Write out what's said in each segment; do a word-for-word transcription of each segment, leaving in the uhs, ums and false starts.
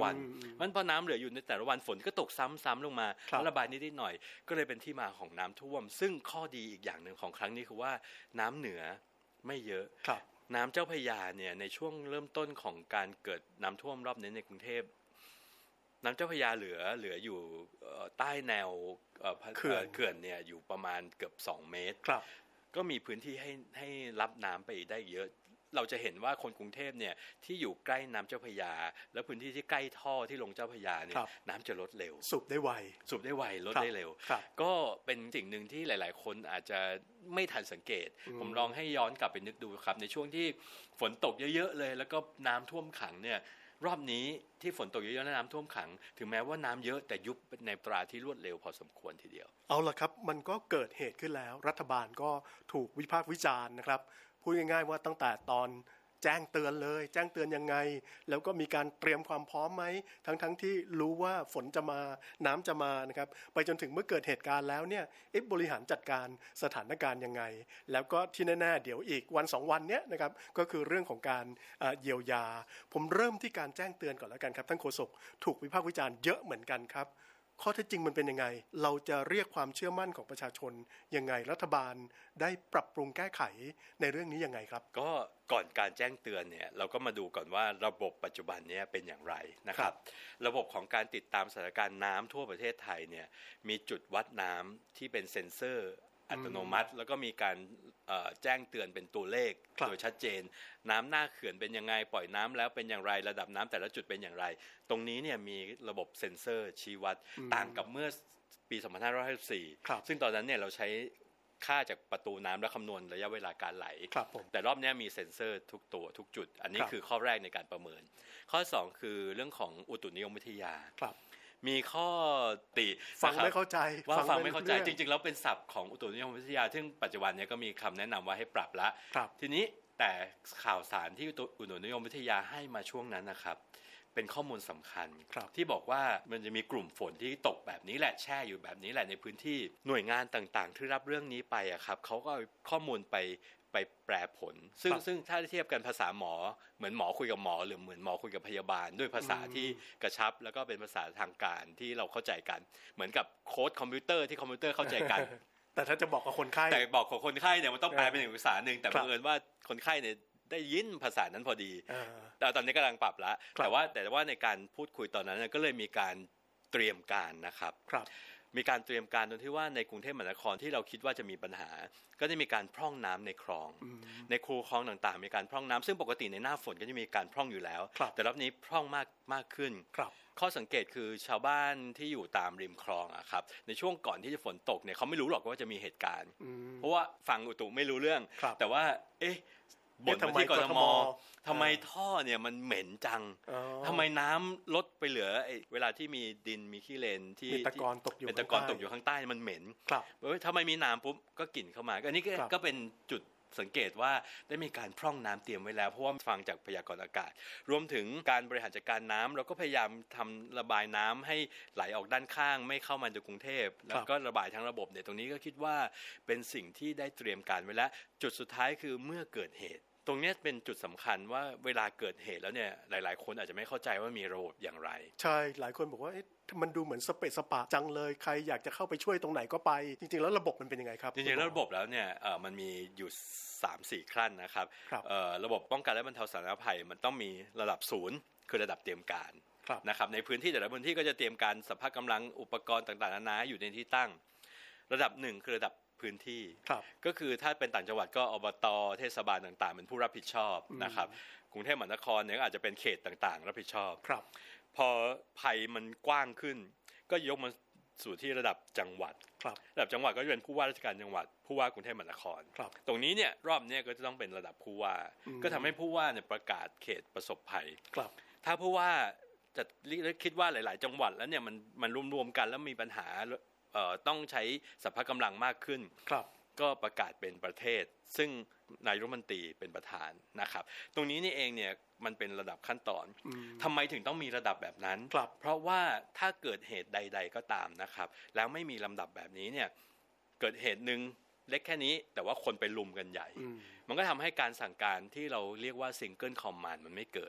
วันเพราะฉะนั้นพอน้ำเหลืออยู่ในแต่ละวันฝนก็ตกซ้ำๆลงมาระบายนิดๆหน่อยก็เลยเป็นที่มาของน้ำท่วมซึ่งข้อดีอีกอย่างหนึ่งของครั้งนี้คือว่าน้ำเหนือไม่เยอะน้ำเจ้าพระยาเนี่ยในช่วงเริ่มต้นของการเกิดน้ำท่วมรอบนี้ในกรุงเทพน้ำเจ้าพระยาเหลือเหลืออยู่ใต้แนวเขื่อนเนี่ยอยู่ประมาณเกือบสองเมตรก็มีพื้นที่ให้ให้รับน้ำไปได้เยอะเราจะเห็นว่าคนกรุงเทพเนี่ยที่อยู่ใกล้น้ำเจ้าพระยาแล้วพื้นที่ที่ใกล้ท่อที่ลงเจ้าพระยาเนี่ยน้ำจะลดเร็วสูบได้ไวสูบได้ไวลดได้เร็วก็เป็นสิ่งหนึ่งที่หลายๆคนอาจจะไม่ทันสังเกตผมลองให้ย้อนกลับไปนึกดูครับในช่วงที่ฝนตกเยอะๆเลยแล้วก็น้ำท่วมขังเนี่ยรอบนี้ที่ฝนตกเยอะๆและน้ำท่วมขังถึงแม้ว่าน้ำเยอะแต่ยุบในตราที่รวดเร็วพอสมควรทีเดียวเอาล่ะครับมันก็เกิดเหตุขึ้นแล้วรัฐบาลก็ถูกวิพากษ์วิจารณ์นะครับพูดง่ายๆว่าตั้งแต่ตอนแจ้งเตือนเลยแจ้งเตือนยังไงแล้วก็มีการเตรียมความพร้อมไหมทั้งๆ ท, ที่รู้ว่าฝนจะมาน้ำจะมานะครับไปจนถึงเมื่อเกิดเหตุการณ์แล้วเนี่ยเอ๊ะบริหารจัดการสถานการณ์ยังไงแล้วก็ที่แน่ๆเดี๋ยวอีกวันสองวันเนี้ยนะครับก็คือเรื่องของการเยียวยาผมเริ่มที่การแจ้งเตือนก่อนแล้วกันครับท่านโฆษกถูกวิพากษ์วิจารณ์เยอะเหมือนกันครับข้อเท็จจริงมันเป็นยังไงเราจะเรียกความเชื่อมั่นของประชาชนยังไงรัฐบาลได้ปรับปรุงแก้ไขในเรื่องนี้ยังไงครับก็ก่อนการแจ้งเตือนเนี่ยเราก็มาดูก่อนว่าระบบปัจจุบันนี้เป็นอย่างไรนะครับระบบของการติดตามสถานการณ์น้ำทั่วประเทศไทยเนี่ยมีจุดวัดน้ำที่เป็นเซ็นเซอร์อัตโนมัติแล้วก็มีการแจ้งเตือนเป็นตัวเลขโดยชัดเจนน้ำหน้าเขื่อนเป็นยังไงปล่อยน้ำแล้วเป็นอย่างไรระดับน้ำแต่ละจุดเป็นอย่างไรตรงนี้เนี่ยมีระบบเซ็นเซอร์ชี้วัดต่างกับเมื่อปีสองพันห้าร้อยห้าสิบสี่ซึ่งตอนนั้นเนี่ยเราใช้ค่าจากประตูน้ำและคำนวณระยะเวลาการไหลแต่รอบนี้มีเซ็นเซอร์ทุกตัวทุกจุดอันนี้คือข้อแรกในการประเมินข้อสองคือเรื่องของอุตุนิยมวิทยามีข้อติฟังไม่เข้าใจว่าฟังไม่เข้าใจจริงๆแล้วเป็นศัพท์ของอุตุนิยมวิทยาซึ่งปัจจุบันนี้ก็มีคำแนะนำว่าให้ปรับละทีนี้แต่ข่าวสารที่อุตุนิยมวิทยาให้มาช่วงนั้นนะครับเป็นข้อมูลสำคัญที่บอกว่ามันจะมีกลุ่มฝนที่ตกแบบนี้แหละแช่อยู่แบบนี้แหละในพื้นที่หน่วยงานต่างๆที่รับเรื่องนี้ไปอะครับเขาก็เอาข้อมูลไปไปแปลผลซึ่งซึ่งถ้าเทียบกันภาษาหมอเหมือนหมอคุยกับหมอหรือเหมือนหมอคุยกับพยาบาลด้วยภาษาที่กระชับแล้วก็เป็นภาษาทางการที่เราเข้าใจกันเหมือนกับโค้ดคอมพิวเตอร์ที่คอมพิวเตอร์เข้าใจกันแต่ถ้าจะบอกกับคนไข้แต่บอกกับคนไข้เนี่ยมันต้องแปลเป็นอีกภาษาหนึ่งแต่บังเอิญว่าคนไข้เนี่ยได้ยินภาษานั้นพอดีแต่ตอนนี้กำลังปรับแล้วแต่ว่าแต่ว่าในการพูดคุยตอนนั้นก็เลยมีการเตรียมการนะครับมีการเตรียมการตรงที่ว่าในกรุงเทพมหานครที่เราคิดว่าจะมีปัญหาก็จะมีการพร่องน้ำในคลองในคูคลองต่างๆมีการพร่องน้ำซึ่งปกติในหน้าฝนก็จะมีการพร่องอยู่แล้วแต่รอบนี้พร่องมากมากขึ้นข้อสังเกตคือชาวบ้านที่อยู่ตามริมคลองอะครับในช่วงก่อนที่จะฝนตกเนี่ยเขาไม่รู้หรอกว่าจะมีเหตุการณ์เพราะว่าฟังอุตุไม่รู้เรื่องแต่ว่าเอ๊ะบ่นที่กทมทำไมท่อเนี่ยมันเหม็นจังทำไมน้ำลดไปเหลือเวลาที่มีดินมีขี้เลนที่เป็นตะกอนตกอยู่เป็นตะกอนตกอยู่ข้างใต้มันเหม็นทำไมมีน้ำปุ๊บก็กลิ่นเข้ามาอันนี้ก็เป็นจุดสังเกตว่าได้มีการพร่องน้ำเตรียมไว้แล้วเพราะว่าฟังจากพยากรณ์อากาศรวมถึงการบริหารจัดการน้ำเราก็พยายามทำระบายน้ำให้ไหลออกด้านข้างไม่เข้ามาในกรุงเทพแล้วก็ระบายทั้งระบบเนี่ยตรงนี้ก็คิดว่าเป็นสิ่งที่ได้เตรียมการไว้แล้วจุดสุดท้ายคือเมื่อเกิดเหตุตรงนี้เป็นจุดสำคัญว่าเวลาเกิดเหตุแล้วเนี่ยหลายๆคนอาจจะไม่เข้าใจว่ามีระบบอย่างไรใช่หลายคนบอกว่าเอ๊ะมันดูเหมือนสเปะสปะจังเลยใครอยากจะเข้าไปช่วยตรงไหนก็ไปจริงๆแล้วระบบมันเป็นยังไงครับจริงๆแล้วระบบแล้วเนี่ยเอ่อมันมีอยู่ สามสี่ ขั้นนะครับเอ่อระบบป้องกันและบรรเทาสาธารณภัยมันต้องมีระดับศูนย์คือระดับเตรียมการนะครับในพื้นที่แต่ละพื้นที่ก็จะเตรียมการสภาพกำลังอุปกรณ์ต่างๆนานาอยู่ในที่ตั้งระดับหนึ่งคือระดับพื้นที่ก็คือถ้าเป็นต่างจังหวัดก็อบต.เทศบาลต่างๆเป็นผู้รับผิดชอบนะครับกรุงเทพมหานครเนี่ยอาจจะเป็นเขตต่างๆรับผิดชอบพอภัยมันกว้างขึ้นก็ยกมาสู่ที่ระดับจังหวัดระดับจังหวัดก็จะเป็นผู้ว่าราชการจังหวัดผู้ว่ากรุงเทพมหานครตรงนี้เนี่ยรอบนี้ก็จะต้องเป็นระดับผู้ว่าก็ทำให้ผู้ว่าเนี่ยประกาศเขตประสบภัยถ้าผู้ว่าจะคิดว่าหลายๆจังหวัดแล้วเนี่ยมันมันรวมๆกันแล้วมีปัญหาต้องใช้สรรพกำลังมากขึ้นก็ประกาศเป็นประเทศซึ่งนายรัฐมนตรีเป็นประธานนะครับตรงนี้นี่เองเนี่ยมันเป็นระดับขั้นตอนทำไมถึงต้องมีระดับแบบนั้นเพราะว่าถ้าเกิดเหตุใดๆก็ตามนะครับแล้วไม่มีลำดับแบบนี้เนี่ยเกิดเหตุหนึ่งเล็กแค่นี้แต่ว่าคนไปลุมกันใหญ่มันก็ทำให้การสั่งการที่เราเรียกว่าซิงเกิลคอมมานด์มันไม่เกิด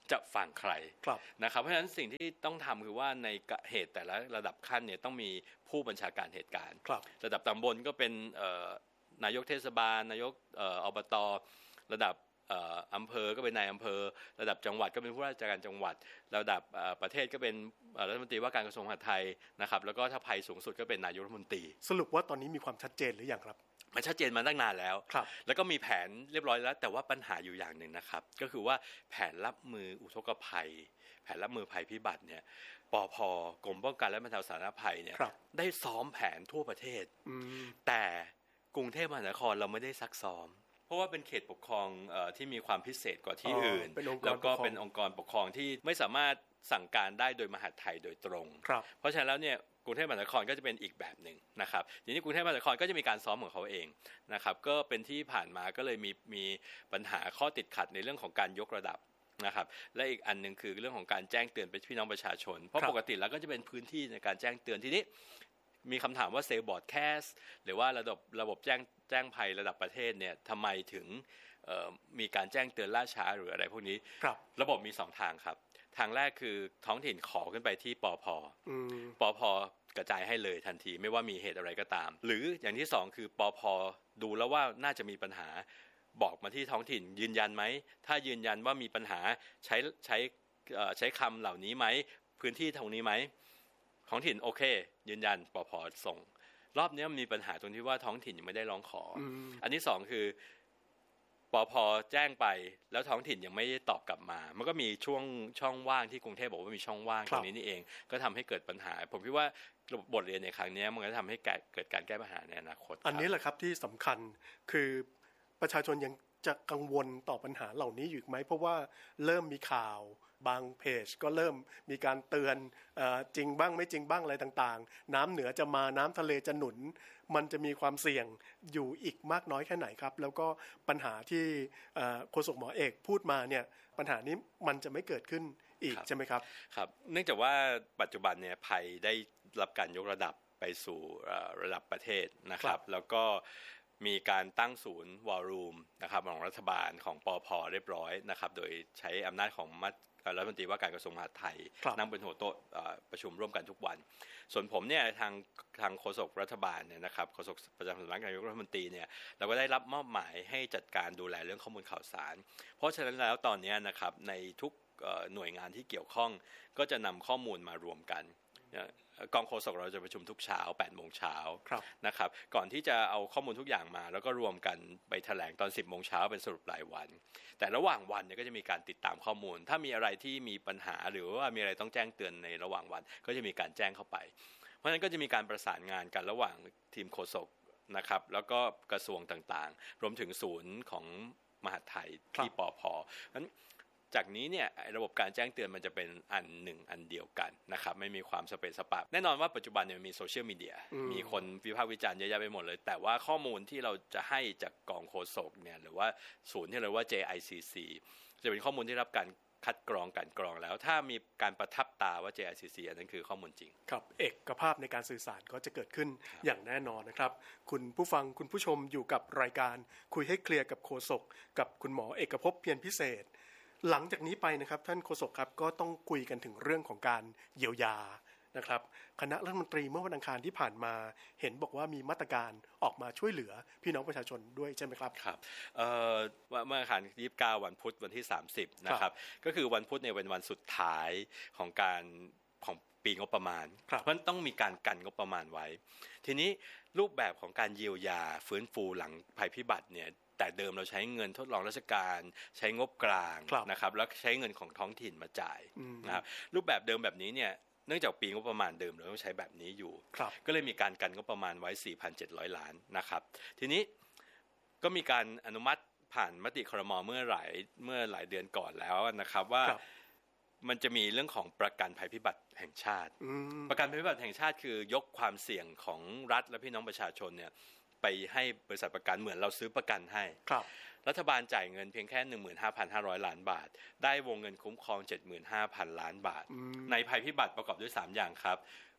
จะฟังใครนะครับเพราะฉะนั้นสิ่งที่ต้องทำคือว่าในเหตุแต่ละระดับขั้นเนี่ยต้องมีผู้บัญชาการเหตุการณ์ระดับตำบลก็เป็นนายกเทศบาลนายกอบต.ระดับอำเภอก็เป็นนายอำเภอระดับจังหวัดก็เป็นผู้ราชการจังหวัดระดับประเทศก็เป็นรัฐมนตรีว่าการกระทรวงมหาดไทยนะครับแล้วก็ถ้าภัยสูงสุดก็เป็นนายกรัฐมนตรีสรุปว่าตอนนี้มีความชัดเจนหรือยังครับมันชัดเจนมาตั้งนานแล้วแล้วก็มีแผนเรียบร้อยแล้วแต่ว่าปัญหาอยู่อย่างหนึ่งนะครับก็คือว่าแผนรับมืออุทกภัยแผนรับมือภัยพิบัติเนี่ยปภ.กรมป้องกันและบรรเทาสาธารณภัยเนี่ยได้ซ้อมแผนทั่วประเทศแต่กรุงเทพมหานครเราไม่ได้ซักซ้อมเพราะว่าเป็นเขตปกครองเอ่อที่มีความพิเศษกว่าที่อื่นแล้วก็เป็นองค์กรปกครองที่ไม่สามารถสั่งการได้โดยมหาดไทยโดยตรงเพราะฉะนั้นแล้วเนี่ยกรุงเทพมหานครก็จะเป็นอีกแบบหนึ่งนะครับทีนี้กรุงเทพมหานครก็จะมีการซ้อมของเขาเองนะครับก็เป็นที่ผ่านมาก็เลยมีมีปัญหาข้อติดขัดในเรื่องของการยกระดับนะครับและอีกอันนึงคือเรื่องของการแจ้งเตือนไปพี่น้องประชาชนเพราะปกติแล้วก็จะเป็นพื้นที่ในการแจ้งเตือนทีนี้มีคำถามว่าเซลล์บอร์ดแคสหรือว่าระบบระบบแจ้งแจ้งภัยระดับประเทศเนี่ยทำไมถึงมีการแจ้งเตือนล่าช้าหรืออะไรพวกนี้รระบบมีสองทางครับทางแรกคือท้องถิ่นขอขึ้นไปที่ปภ.ปภ.กระจายให้เลยทันทีไม่ว่ามีเหตุอะไรก็ตามหรืออย่างที่สองคือปภ.ดูแล้วว่าน่าจะมีปัญหาบอกมาที่ท้องถิ่นยืนยันไหมถ้ายืนยันว่ามีปัญหาใช้ใช้ใช้คำเหล่านี้ไหมพื้นที่ตรงนี้ไหมท้องถิ่นโอเคยืนยันปภ.ส่งรอบนี้มีปัญหาตรงที่ว่าท้องถิ่นยังไม่ได้ร้องขอ อ, อันที่สองคือปภ.แจ้งไปแล้วท้องถิ่นยังไม่ได้ตอบกลับมามันก็มีช่วงช่องว่างที่กรุงเทพบอกว่ามีช่องว่างตรงนี้นี่เองก็ทำให้เกิดปัญหาผมคิดว่าบทเรียนในครั้งนี้มันก็ทำให้เกิดการแก้ปัญหาในอนาคตอันนี้แหละครับที่สำคัญคือประชาชนยังจะกังวลต่อปัญหาเหล่านี้อยู่ไหมเพราะว่าเริ่มมีข่าวบางเพจก็เริ่มมีการเตือนเอ่อจริงบ้างไม่จริงบ้างอะไรต่างๆน้ำเหนือจะมาน้ำทะเลจะหนุนมันจะมีความเสี่ยงอยู่อีกมากน้อยแค่ไหนครับแล้วก็ปัญหาที่โฆษกหมอเอกพูดมาเนี่ยปัญหานี้มันจะไม่เกิดขึ้นอีกใช่ไหมครับครับเนื่องจากว่าปัจจุบันเนี่ยภัยได้รับการยกระดับไปสู่ระดับประเทศนะครับแล้วก็มีการตั้งศูนย์วอลลุ่มนะครับของรัฐบาลของปภ.เรียบร้อยนะครับโดยใช้อำนาจของรัฐมนตรีว่าการกระทรวงมหาดไทยนั่งเป็นหัวโต๊ะประชุมร่วมกันทุกวันส่วนผมเนี่ยทางทางโฆษกรัฐบาลเนี่ยนะครับโฆษกประจำสำนักนายกรัฐมนตรีเนี่ยเราก็ได้รับมอบหมายให้จัดการดูแลเรื่องข้อมูลข่าวสารเพราะฉะนั้นแล้วตอนนี้นะครับในทุกหน่วยงานที่เกี่ยวข้องก็จะนำข้อมูลมารวมกันกองโฆษกเราจะประชุมทุกเช้า แปดโมงเช้านะครับก่อนที่จะเอาข้อมูลทุกอย่างมาแล้วก็รวมกันไปแถลงตอน สิบโมงเช้าเป็นสรุปรายวันแต่ระหว่างวันเนี่ยก็จะมีการติดตามข้อมูลถ้ามีอะไรที่มีปัญหาหรือว่ามีอะไรต้องแจ้งเตือนในระหว่างวันก็จะมีการแจ้งเข้าไปเพราะฉะนั้นก็จะมีการประสานงานกันระหว่างทีมโฆษกนะครับแล้วก็กระทรวงต่างๆรวมถึงศูนย์ของมหาดไทยที่ปภ.นั้นจากนี้เนี่ยระบบการแจ้งเตือนมันจะเป็นอันหนึ่งอันเดียวกันนะครับไม่มีความสเปซสปะแน่นอนว่าปัจจุบันเนี่ยมีโซเชียลมีเดียมีคนวิพากษ์วิจารณ์เยอะแยะไปหมดเลยแต่ว่าข้อมูลที่เราจะให้จากกองโฆษกเนี่ยหรือว่าศูนย์ที่เรียกว่า เจ ไอ ซี ซี จะเป็นข้อมูลที่รับการคัดกรองกันกรองแล้วถ้ามีการประทับตาว่า เจ ไอ ซี ซี อันนั้นคือข้อมูลจริงครับเอกภาพในการสื่อสารก็จะเกิดขึ้นอย่างแน่นอนนะครับคุณผู้ฟังคุณผู้ชมอยู่กับรายการคุยให้เคลียร์กับโฆษกกับคุณหมอเอกภพเพียรพิเศษหลังจากนี้ไปนะครับท่านโฆษกครับก็ต้องคุยกันถึงเรื่องของการเยียวยานะครับคณะรัฐมนตรีเมื่อวันอังคารที่ผ่านมาเห็นบอกว่ามีมาตรการออกมาช่วยเหลือพี่น้องประชาชนด้วยใช่ไหมครับครับเอ่อเมื่ออังคารยี่สิบเก้าวันพุธวันที่สามสิบนะครับก็คือวันพุธเนี่ยเป็นวันสุดท้ายของการของปีงบประมาณเพราะฉะนั้นต้องมีการกันงบประมาณไว้ทีนี้รูปแบบของการเยียวยาฟื้นฟูหลังภัยพิบัติเนี่ยแต่เดิมเราใช้เงินทดลองราชการใช้งบกลางนะครับแล้วใช้เงินของท้องถิ่นมาจ่ายนะครับรูปแบบเดิมแบบนี้เนี่ยเนื่องจากปีงบประมาณเดิมเราต้องใช้แบบนี้อยู่ก็เลยมีการกันงบประมาณไว้ สี่พันเจ็ดร้อย ล้านนะครับทีนี้ก็มีการอนุมัติผ่านมติครม.เมื่อหลายเมื่อหลายเดือนก่อนแล้วนะครับว่ามันจะมีเรื่องของประกันภัยพิบัติแห่งชาติประกันภัยพิบัติแห่งชาติคือยกความเสี่ยงของรัฐและพี่น้องประชาชนเนี่ยไปให้บริษัทประกันเหมือนเราซื้อประกันให้รัฐบาลจ่ายเงินเพียงแค่ หนึ่งหมื่นห้าพันห้าร้อย ล้านบาทได้วงเงินคุ้มครอง เจ็ดหมื่นห้าพัน ล้านบาทในภัยพิบัติประกอบด้วยสามอย่างครับ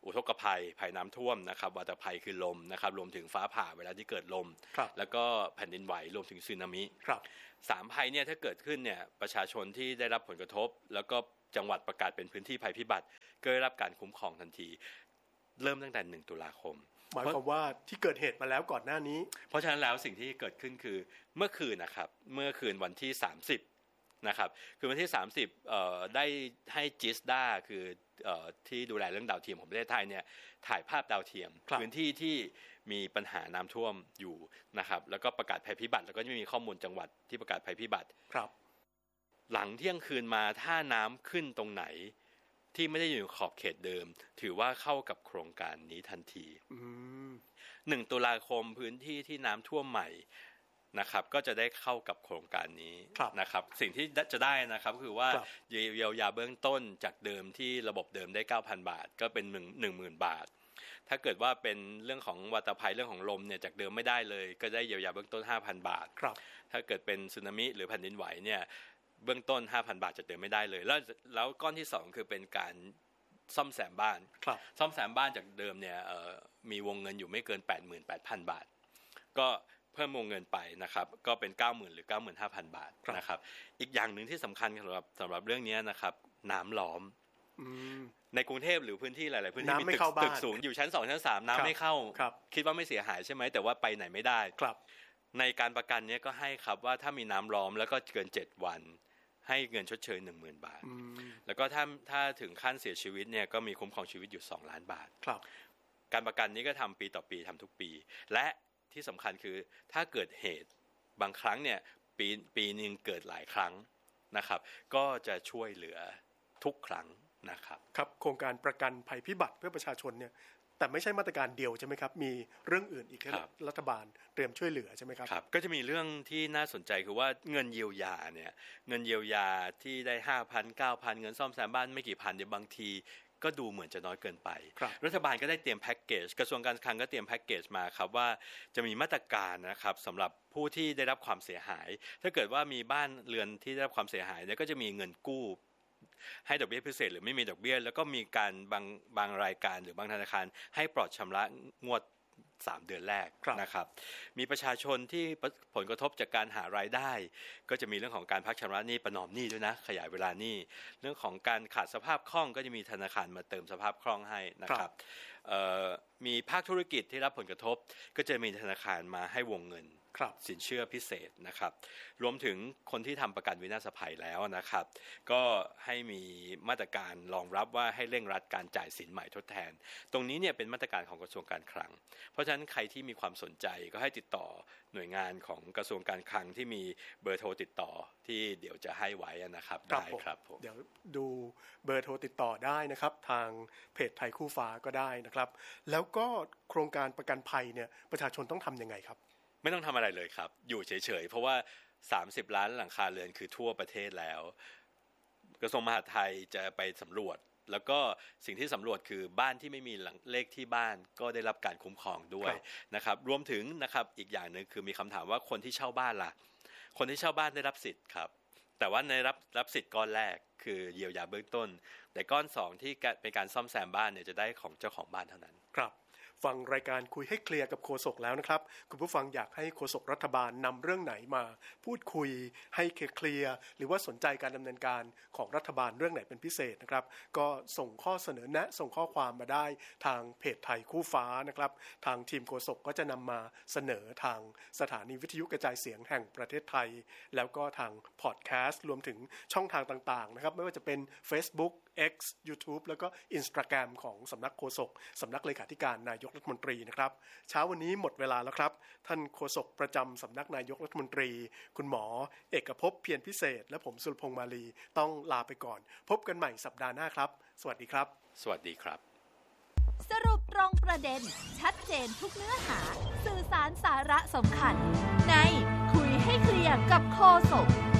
อุทกภัยภัยน้ำท่วมนะครับวัฏภัยคือลมนะครับรวมถึงฟ้าผ่าเวลาที่เกิดลมแล้วก็แผ่นดินไหวรวมถึงสึนามิสามภัยเนี่ยถ้าเกิดขึ้นเนี่ยประชาชนที่ได้รับผลกระทบแล้วก็จังหวัดประกาศเป็นพื้นที่ภัยพิบัติก็ได้รับการคุ้มครองทันทีเริ่มตั้งแต่หนึ่งตุลาคมหมายความว่าที่เกิดเหตุมาแล้วก่อนหน้านี้เพราะฉะนั้นแล้วสิ่งที่เกิดขึ้นคือเมื่อคืนนะครับเมื่อคืนวันที่สามสิบนะครับคือวันที่สามสิบเอ่อได้ให้จิสดาคือเอ่อที่ดูแลเรื่องดาวเทียมของประเทศไทยเนี่ยถ่ายภาพดาวเทียมพื้นที่ที่มีปัญหาน้ำท่วมอยู่นะครับแล้วก็ประกาศภัยพิบัติแล้วก็จะมีข้อมูลจังหวัดที่ประกาศภัยพิบัติครับหลังเที่ยงคืนมาถ้าน้ำขึ้นตรงไหนที่ไม่ได้อยู่ในขอบเขตเดิมถือว่าเข้ากับโครงการนี้ทันทีหนึ่งตุลาคมพื้นที่ที่น้ำท่วมใหม่นะครับก็จะได้เข้ากับโครงการนี้นะครับสิ่งที่จะได้นะครับคือว่าเยียวยาเบื้องต้นจากเดิมที่ระบบเดิมได้ เก้าพัน บาทก็เป็น หนึ่งหมื่น บาทถ้าเกิดว่าเป็นเรื่องของวัฏภัยเรื่องของลมเนี่ยจากเดิมไม่ได้เลยก็ได้เยียวยาเบื้องต้น ห้าพัน บาทถ้าเกิดเป็นสึนามิหรือแผ่นดินไหวเนี่ยเบื้องต้น ห้าพัน บาทจะเดิมไม่ได้เลยแล้วแล้วก้อนที่สองคือเป็นการซ่อมแซมบ้านซ่อมแซมบ้านจากเดิมเนี่ยมีวงเงินอยู่ไม่เกิน แปดหมื่นแปดพัน บาทก็เพิ่มวงเงินไปนะครับก็เป็น เก้าหมื่น หรือ เก้าหมื่นห้าพัน บาทนะครับอีกอย่างหนึ่งที่สำคัญสำหรับสำหรับเรื่องนี้นะครับน้ำล้อมในกรุงเทพหรือพื้นที่หลายๆพื้นที่มีตึกสูงอยู่ชั้นสองชั้นสามน้ำไม่เข้าคิดว่าไม่เสียหายใช่ไหมแต่ว่าไปไหนไม่ได้ในการประกันนี้ก็ให้ครับว่าถ้ามีน้ำล้อมแล้วก็เกินเจ็ดวันให้เงินชดเชย หนึ่งหมื่น บาทแล้วก็ถ้าถ้าถึงขั้นเสียชีวิตเนี่ยก็มีคุ้มครองชีวิตอยู่สองล้านบาทการประกันนี้ก็ทำปีต่อปีทำทุกปีและที่สำคัญคือถ้าเกิดเหตุบางครั้งเนี่ยปีปีนึงเกิดหลายครั้งนะครับก็จะช่วยเหลือทุกครั้งนะครับครับโครงการประกันภัยพิบัติเพื่อประชาชนเนี่ยแต่ไม่ใช่มาตรการเดียวใช่ไหมครับมีเรื่องอื่นอีกครับรัฐบาลเตรียมช่วยเหลือใช่ไหมครับครับก็จะมีเรื่องที่น่าสนใจคือว่าเงินเยียวยาเนี่ยเงินเยียวยาที่ได้ ห้าพัน เก้าพัน เงินซ่อมแซมบ้านไม่กี่พันเดี๋ยวบางทีก็ดูเหมือนจะน้อยเกินไปรัฐบาลก็ได้เตรียมแพ็กเกจกระทรวงการคลังก็เตรียมแพ็กเกจมาครับว่าจะมีมาตรการนะครับสำหรับผู้ที่ได้รับความเสียหายถ้าเกิดว่ามีบ้านเรือนที่ได้รับความเสียหายเนี่ยก็จะมีเงินกู้ให้ดอกเบี้ยพิเศษหรือไม่มีดอกเบี้ยแล้วก็มีการบางบางรายการหรือบางธนาคารให้ปลอดชำระงวดสามเดือนแรกนะครับมีประชาชนที่ผลกระทบจากการหารายได้ก็จะมีเรื่องของการพักชำระหนี้ประนอมหนี้ด้วยนะขยายเวลาหนี้เรื่องของการขาดสภาพคล่องก็จะมีธนาคารมาเติมสภาพคล่องให้นะครับมีภาคธุรกิจที่รับผลกระทบก็จะมีธนาคารมาให้วงเงินสินเชื่อพิเศษนะครับรวมถึงคนที่ทำประกันวินาศภัยแล้วนะครับก็ให้มีมาตรการรองรับว่าให้เร่งรัดการจ่ายสินใหม่ทดแทนตรงนี้เนี่ยเป็นมาตรการของกระทรวงการคลังเพราะฉะนั้นใครที่มีความสนใจก็ให้ติดต่อหน่วยงานของกระทรวงการคลังที่มีเบอร์โทรติดต่อที่เดี๋ยวจะให้ไว้นะครับได้ครับผมเดี๋ยวดูเบอร์โทรติดต่อได้นะครับทางเพจไทยคู่ฟ้าก็ได้นะครับแล้วก็โครงการประกันภัยเนี่ยประชาชนต้องทำยังไงครับไม่ต้องทำอะไรเลยครับอยู่เฉยๆเพราะว่าสามสิบล้านหลังคาเรือนคือทั่วประเทศแล้วกระทรวงมหาดไทยจะไปสำรวจแล้วก็สิ่งที่สำรวจคือบ้านที่ไม่มีเลขที่บ้านก็ได้รับการคุ้มครองด้วยนะครับรวมถึงนะครับอีกอย่างนึงคือมีคำถามว่าคนที่เช่าบ้านล่ะคนที่เช่าบ้านได้รับสิทธิ์ครับแต่ว่าในรับรับสิทธิ์ก้อนแรกคือเยียวยาเบื้องต้นแต่ก้อนสองที่เป็นการซ่อมแซมบ้านเนี่ยจะได้ของเจ้าของบ้านเท่านั้นครับฟังรายการคุยให้เคลียร์กับโฆษกแล้วนะครับคุณผู้ฟังอยากให้โฆษกรัฐบาลนำเรื่องไหนมาพูดคุยให้เคลียร์หรือว่าสนใจการดำเนินการของรัฐบาลเรื่องไหนเป็นพิเศษนะครับก็ส่งข้อเสนอแนะส่งข้อความมาได้ทางเพจไทยคู่ฟ้านะครับทางทีมโฆษกก็จะนำมาเสนอทางสถานีวิทยุกระจายเสียงแห่งประเทศไทยแล้วก็ทางพอดแคสต์รวมถึงช่องทางต่างๆนะครับไม่ว่าจะเป็น Facebook X YouTube แล้วก็ Instagram ของสำนักโฆษกสำนักเลขาธิการนายกรัฐมนตรีนะครับเช้าวันนี้หมดเวลาแล้วครับท่านโฆษกประจำสำนักนายกรัฐมนตรีคุณหมอเอกภพเพียรพิเศษและผมสุรพงษ์มาลีต้องลาไปก่อนพบกันใหม่สัปดาห์หน้าครับสวัสดีครับสวัสดีครับสรุปตรงประเด็นชัดเจนทุกเนื้อหาสื่อสารสาระสำคัญในคุยให้เคลียร์กับโฆษก